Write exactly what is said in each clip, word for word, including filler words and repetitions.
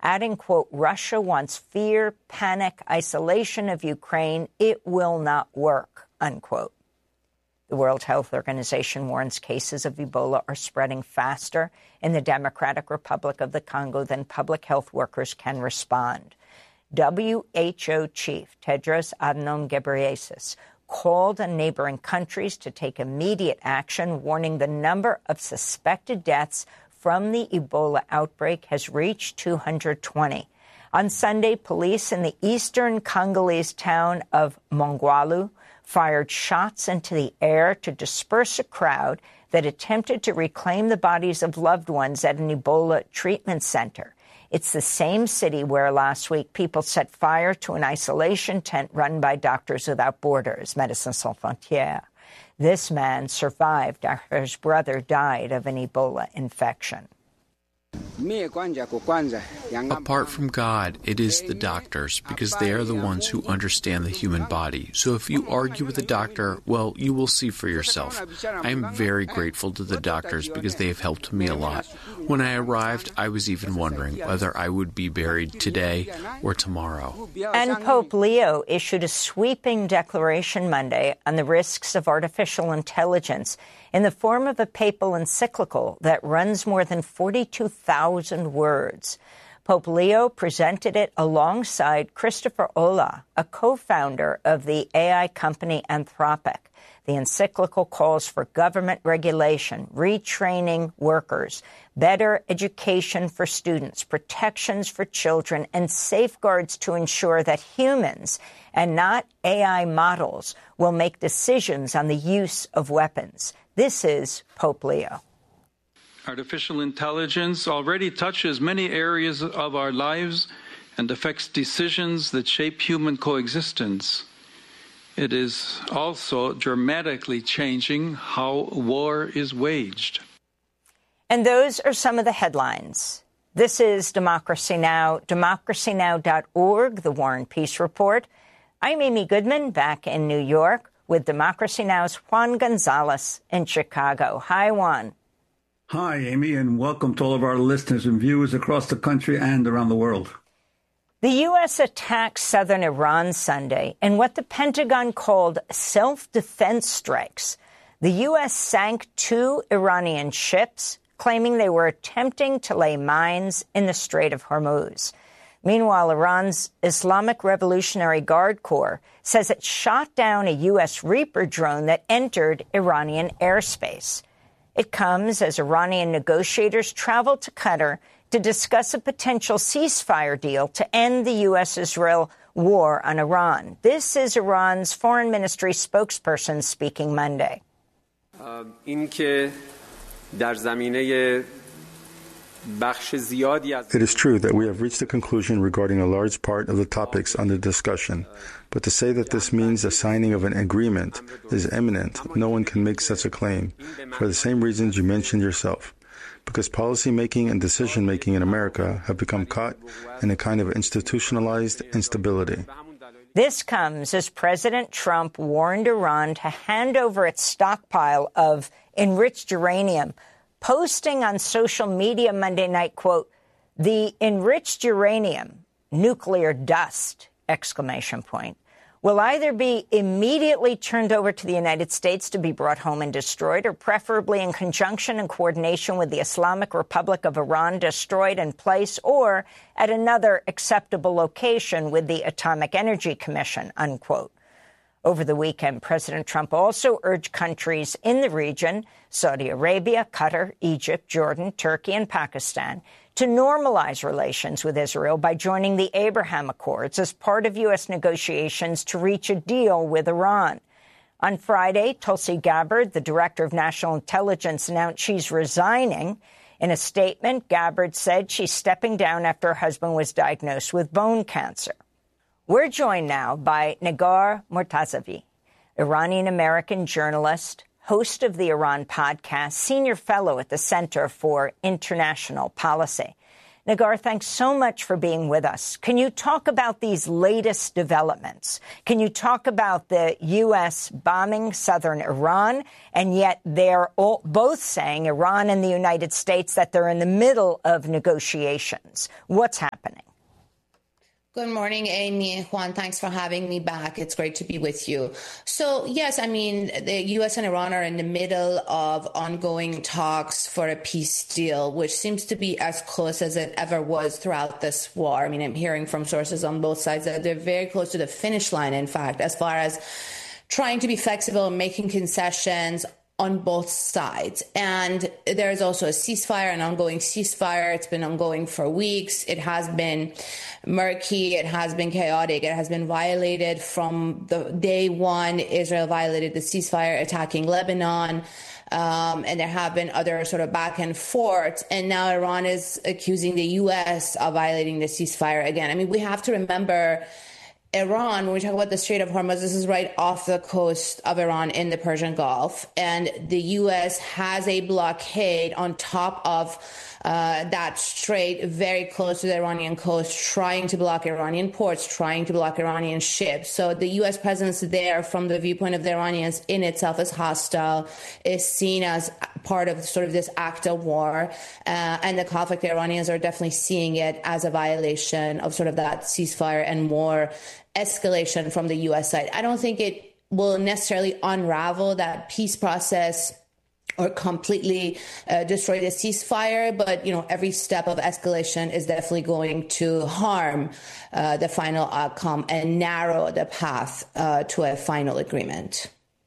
adding, quote, Russia wants fear, panic, isolation of Ukraine. It will not work, unquote. The World Health Organization warns cases of Ebola are spreading faster in the Democratic Republic of the Congo than public health workers can respond. W H O chief Tedros Adhanom Ghebreyesus called on neighboring countries to take immediate action, warning the number of suspected deaths from the Ebola outbreak has reached two hundred twenty. On Sunday, police in the eastern Congolese town of Mongwalu fired shots into the air to disperse a crowd that attempted to reclaim the bodies of loved ones at an Ebola treatment center. It's the same city where last week people set fire to an isolation tent run by Doctors Without Borders, Médecins Sans Frontières. This man survived after his brother died of an Ebola infection. Apart from God, it is the doctors, because they are the ones who understand the human body. So if you argue with a doctor, well, you will see for yourself. I am very grateful to the doctors because they have helped me a lot. When I arrived, I was even wondering whether I would be buried today or tomorrow. And Pope Leo issued a sweeping declaration Monday on the risks of artificial intelligence in the form of a papal encyclical that runs more than forty-two thousand words. Pope Leo presented it alongside Christopher Olah, a co-founder of the A I company Anthropic. The encyclical calls for government regulation, retraining workers, better education for students, protections for children, and safeguards to ensure that humans and not A I models will make decisions on the use of weapons. This is Pope Leo. Artificial intelligence already touches many areas of our lives and affects decisions that shape human coexistence. It is also dramatically changing how war is waged. And those are some of the headlines. This is Democracy Now!, democracy now dot org, the War and Peace Report. I'm Amy Goodman, back in New York with Democracy Now!'s Juan Gonzalez in Chicago. Hi, Juan. Hi, Amy, and welcome to all of our listeners and viewers across the country and around the world. The U S attacked southern Iran Sunday in what the Pentagon called self-defense strikes. The U S sank two Iranian ships, claiming they were attempting to lay mines in the Strait of Hormuz. Meanwhile, Iran's Islamic Revolutionary Guard Corps says it shot down a U S Reaper drone that entered Iranian airspace. It comes as Iranian negotiators travel to Qatar to discuss a potential ceasefire deal to end the U S Israel war on Iran. This is Iran's foreign ministry spokesperson speaking Monday. Uh, It is true that we have reached a conclusion regarding a large part of the topics under discussion, but to say that this means the signing of an agreement is imminent, no one can make such a claim, for the same reasons you mentioned yourself, because policy-making and decision-making in America have become caught in a kind of institutionalized instability. This comes as President Trump warned Iran to hand over its stockpile of enriched uranium, posting on social media Monday night, quote, the enriched uranium, nuclear dust, exclamation point, will either be immediately turned over to the United States to be brought home and destroyed, or preferably in conjunction and coordination with the Islamic Republic of Iran, destroyed in place, or at another acceptable location with the Atomic Energy Commission, unquote. Over the weekend, President Trump also urged countries in the region, Saudi Arabia, Qatar, Egypt, Jordan, Turkey, and Pakistan, to normalize relations with Israel by joining the Abraham Accords as part of U S negotiations to reach a deal with Iran. On Friday, Tulsi Gabbard, the director of national intelligence, announced she's resigning. In a statement, Gabbard said she's stepping down after her husband was diagnosed with bone cancer. We're joined now by Negar Mortazavi, Iranian-American journalist, host of the Iran podcast, senior fellow at the Center for International Policy. Negar, thanks so much for being with us. Can you talk about these latest developments? Can you talk about the U S bombing southern Iran, and yet they're all, both saying, Iran and the United States, that they're in the middle of negotiations? What's happening? Good morning, Amy. Juan, thanks for having me back. It's great to be with you. So, yes, I mean, the U S and Iran are in the middle of ongoing talks for a peace deal, which seems to be as close as it ever was throughout this war. I mean, I'm hearing from sources on both sides that they're very close to the finish line, in fact, as far as trying to be flexible and making concessions on both sides. And there's also a ceasefire, an ongoing ceasefire. It's been ongoing for weeks. It has been murky. It has been chaotic. It has been violated from the day one. Israel violated the ceasefire, attacking Lebanon. Um, and there have been other sort of back and forth. And now Iran is accusing the U S of violating the ceasefire again. I mean, we have to remember Iran, when we talk about the Strait of Hormuz, this is right off the coast of Iran in the Persian Gulf. And the U S has a blockade on top of uh, that strait, very close to the Iranian coast, trying to block Iranian ports, trying to block Iranian ships. So the U S presence there, from the viewpoint of the Iranians, in itself is hostile, is seen as part of sort of this act of war. Uh, and the conflict, the Iranians are definitely seeing it as a violation of sort of that ceasefire and more escalation from the U S side. I don't think it will necessarily unravel that peace process or completely uh, destroy the ceasefire, but, you know, every step of escalation is definitely going to harm uh, the final outcome and narrow the path uh, to a final agreement.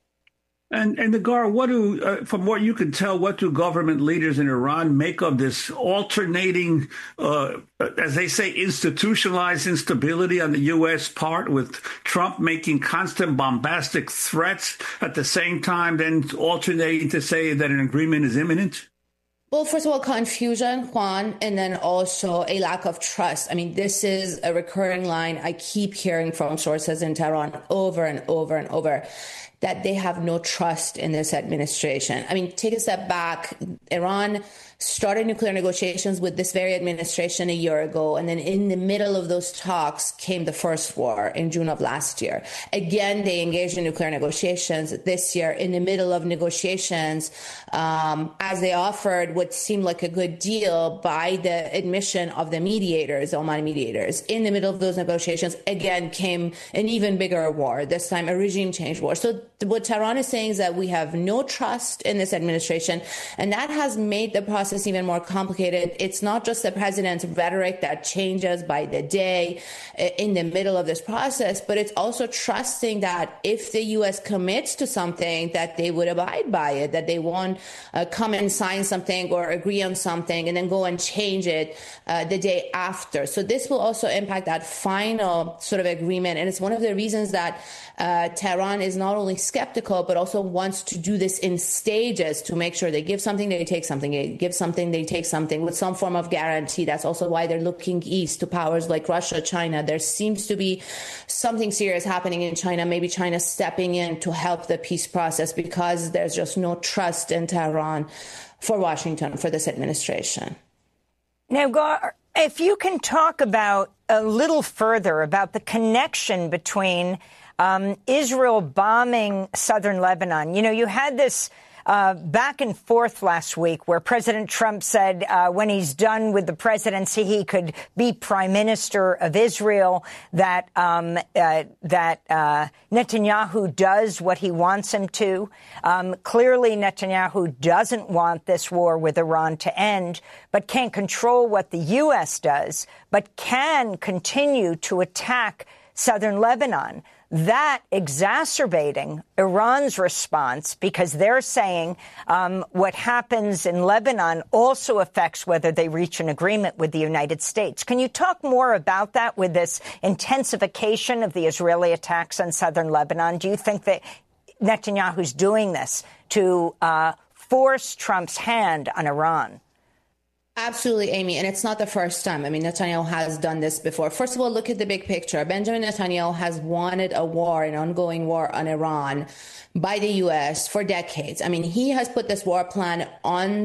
And, and Negar, what do, uh, from what you can tell, what do government leaders in Iran make of this alternating, uh, as they say, institutionalized instability on the U S part, with Trump making constant bombastic threats at the same time, then alternating to say that an agreement is imminent? Well, first of all, confusion, Juan, and then also a lack of trust. I mean, this is a recurring line I keep hearing from sources in Tehran over and over and over, that they have no trust in this administration. I mean, take a step back. Iran started nuclear negotiations with this very administration a year ago. And then in the middle of those talks came the first war in June of last year. Again, they engaged in nuclear negotiations this year in the middle of negotiations, um, as they offered what seemed like a good deal by the admission of the mediators, the Omani mediators. In the middle of those negotiations, again, came an even bigger war, this time a regime change war. So what Tehran is saying is that we have no trust in this administration, and that has made the process even more complicated. It's not just the president's rhetoric that changes by the day in the middle of this process, but it's also trusting that if the U S commits to something, that they would abide by it, that they won't uh, come and sign something or agree on something and then go and change it uh, the day after. So this will also impact that final sort of agreement. And it's one of the reasons that uh, Tehran is not only skeptical, but also wants to do this in stages to make sure they give something, they take something, they give something, they take something with some form of guarantee. That's also why they're looking east to powers like Russia, China. There seems to be something serious happening in China, maybe China stepping in to help the peace process, because there's just no trust in Tehran for Washington, for this administration. Now, Gar, if you can talk about a little further about the connection between Um, Israel bombing southern Lebanon. You know, you had this uh, back and forth last week where President Trump said uh, when he's done with the presidency, he could be prime minister of Israel, that um, uh, that uh, Netanyahu does what he wants him to. Um, clearly, Netanyahu doesn't want this war with Iran to end, but can't control what the U S does, but can continue to attack southern Lebanon. That exacerbating Iran's response, because they're saying um, what happens in Lebanon also affects whether they reach an agreement with the United States. Can you talk more about that with this intensification of the Israeli attacks on southern Lebanon? Do you think that Netanyahu's doing this to uh, force Trump's hand on Iran? Absolutely, Amy. And it's not the first time. I mean, Netanyahu has done this before. First of all, look at the big picture. Benjamin Netanyahu has wanted a war, an ongoing war on Iran by the U S for decades. I mean, he has put this war plan on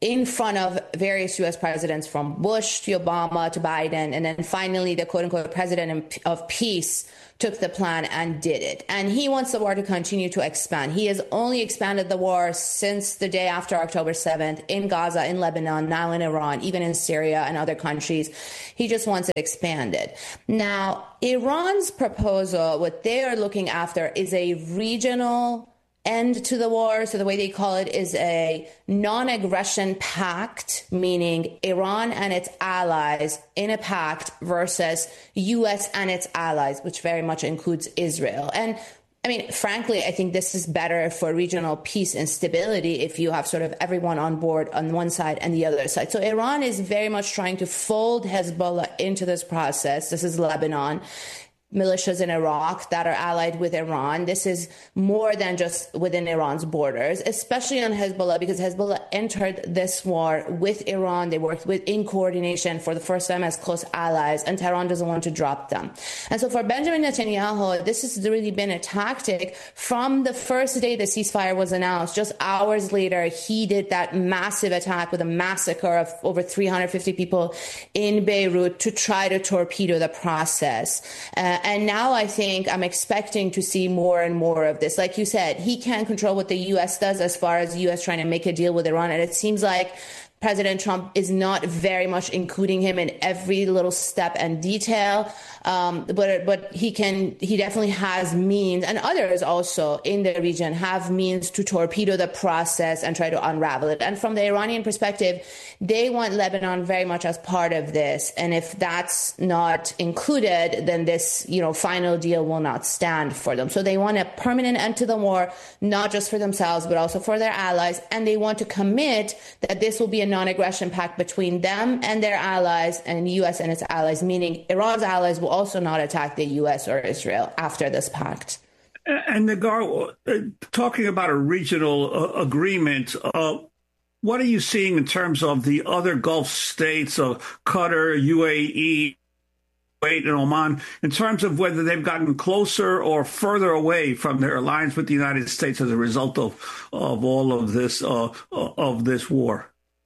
in front of various U S presidents from Bush to Obama to Biden. And then finally, the quote unquote president of peace took the plan and did it. And he wants the war to continue to expand. He has only expanded the war since the day after October seventh in Gaza, in Lebanon, now in Iran, even in Syria and other countries. He just wants it expanded. Now, Iran's proposal, what they are looking after is a regional end to the war. So the way they call it is a non-aggression pact, meaning Iran and its allies in a pact versus U S and its allies, which very much includes Israel. And I mean, frankly, I think this is better for regional peace and stability if you have sort of everyone on board on one side and the other side. So Iran is very much trying to fold Hezbollah into this process. This is Lebanon. Militias in Iraq that are allied with Iran. This is more than just within Iran's borders, especially on Hezbollah, because Hezbollah entered this war with Iran. They worked with in coordination for the first time as close allies, and Tehran doesn't want to drop them. And so for Benjamin Netanyahu, this has really been a tactic from the first day the ceasefire was announced. Just hours later, he did that massive attack with a massacre of over three hundred fifty people in Beirut to try to torpedo the process. Uh, And now I think I'm expecting to see more and more of this. Like you said, he can't control what the U S does as far as the U S trying to make a deal with Iran. And it seems like President Trump is not very much including him in every little step and detail. Um, but but he can he definitely has means, and others also in the region have means to torpedo the process and try to unravel it. And from the Iranian perspective, they want Lebanon very much as part of this. And if that's not included, then this, you know, final deal will not stand for them. So they want a permanent end to the war, not just for themselves, but also for their allies. And they want to commit that this will be a non-aggression pact between them and their allies and the U S and its allies, meaning Iran's allies will also not attack the U S or Israel after this pact. And Negar, uh, talking about a regional uh, agreement, uh, what are you seeing in terms of the other Gulf states of Qatar, U A E, Kuwait, and Oman, in terms of whether they've gotten closer or further away from their alliance with the United States as a result of of all of this uh, of this war?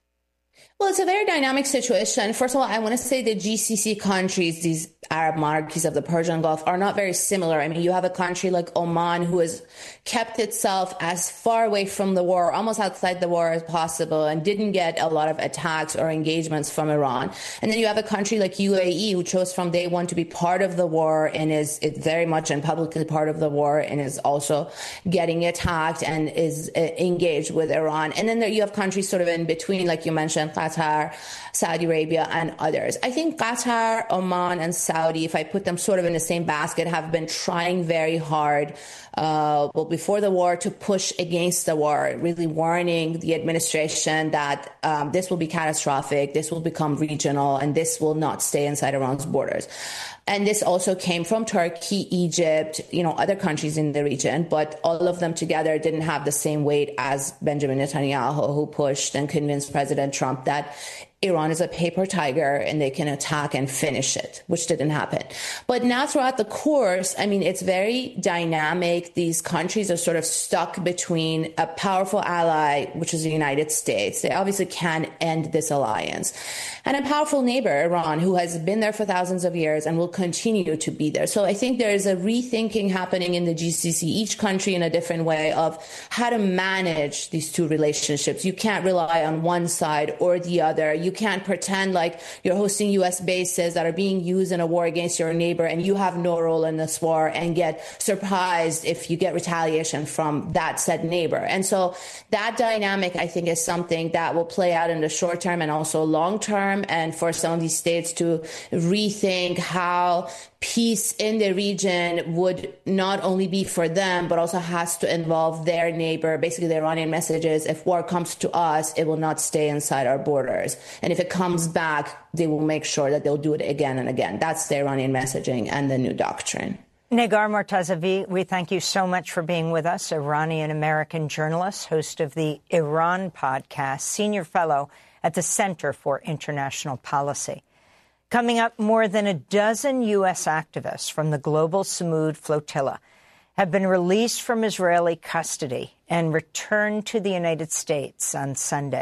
Well, it's a very dynamic situation. First of all, I want to say the G C C countries, these Arab monarchies of the Persian Gulf, are not very similar. I mean, you have a country like Oman who has kept itself as far away from the war, almost outside the war as possible, and didn't get a lot of attacks or engagements from Iran. And then you have a country like U A E who chose from day one to be part of the war and is very much and publicly part of the war and is also getting attacked and is uh, engaged with Iran. And then there you have countries sort of in between, like you mentioned, Qatar, Saudi Arabia, and others. I think Qatar, Oman, and Saudi, if I put them sort of in the same basket, have been trying very hard, uh, well, before the war to push against the war, really warning the administration that um, this will be catastrophic, this will become regional, and this will not stay inside Iran's borders. And this also came from Turkey, Egypt, you know, other countries in the region, but all of them together didn't have the same weight as Benjamin Netanyahu, who pushed and convinced President Trump that Iran is a paper tiger and they can attack and finish it, which didn't happen. But now throughout the course, I mean, it's very dynamic. These countries are sort of stuck between a powerful ally, which is the United States. They obviously can end this alliance. And a powerful neighbor, Iran, who has been there for thousands of years and will continue to be there. So I think there is a rethinking happening in the G C C, each country in a different way, of how to manage these two relationships. You can't rely on one side or the other. You can't pretend like you're hosting U S bases that are being used in a war against your neighbor and you have no role in this war and get surprised if you get retaliation from that said neighbor. And so that dynamic, I think, is something that will play out in the short term and also long term. And for some of these states to rethink how peace in the region would not only be for them, but also has to involve their neighbor. Basically, the Iranian message is, if war comes to us, it will not stay inside our borders. And if it comes back, they will make sure that they'll do it again and again. That's the Iranian messaging and the new doctrine. Negar Mortazavi, we thank you so much for being with us. Iranian-American journalist, host of the Iran podcast, senior fellow at the Center for International Policy. Coming up, more than a dozen U S activists from the Global Samud Flotilla have been released from Israeli custody and returned to the United States on Sunday.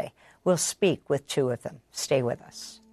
We'll speak with two of them. Stay with us.